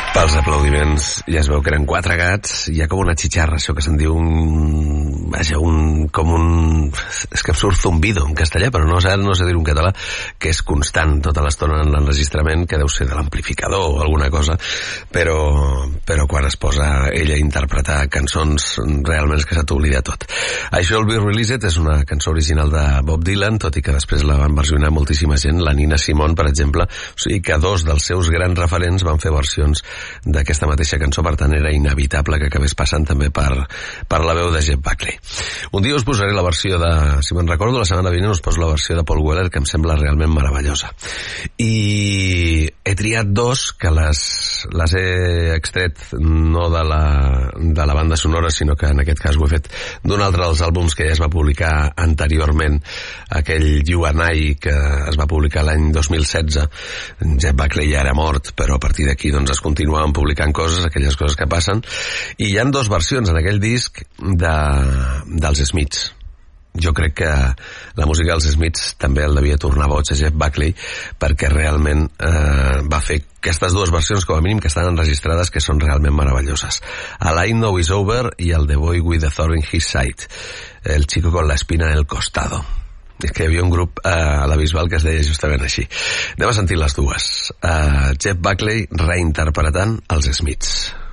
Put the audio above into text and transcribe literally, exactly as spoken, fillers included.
Pels aplaudiments ja es veu que eren quatre gats. Hi ha com una xitxarra, això que se'n diu un... Vaja, un... com un... És que em surt zumbido en castellà, però no sé, no sé dir-ho en català, que és constant tota l'estona en l'enregistrament, que deu ser de l'amplificador o alguna cosa, però, però quan es posa ella a interpretar cançons realment és que se t'oblida tot. I Shall Be Released és una cançó original de Bob Dylan, tot i que després la van versionar moltíssima gent, la Nina Simone, per exemple, o sigui que dos dels seus grans referents van fer versions d'aquesta mateixa cançó, per tant era inevitable que acabés passant també per, per la veu de Jeff Buckley. Un dia us posaré la versió de, si me'n recordo, la setmana vinent us poso la versió de Paul Weller, que em sembla realment meravellosa. I he triat dos que les, les he extret no de la, de la banda sonora, sinó que en aquest cas ho he fet d'un altre dels àlbums que ja es va publicar anteriorment, aquell You and I, que es va publicar l'any dos mil setze. Jeff Buckley ja era mort, però a partir d'aquí doncs es continuaven publicant coses, aquelles coses que passen, i hi han dues versions en aquell disc de, dels Smiths. Jo crec que la música dels Smiths també el devia tornar boig a Jeff Buckley, perquè realment eh, va fer aquestes dues versions, com a mínim, que estan enregistrades, que són realment meravelloses. All I Know Is Over i el The Boy with the Thorn in His Side, el chico con la espina en el costado. És que hi havia un grup eh, a la Bisbal que es deia justament així. Anem a sentir les dues. Uh, Jeff Buckley reinterpretant els Smiths.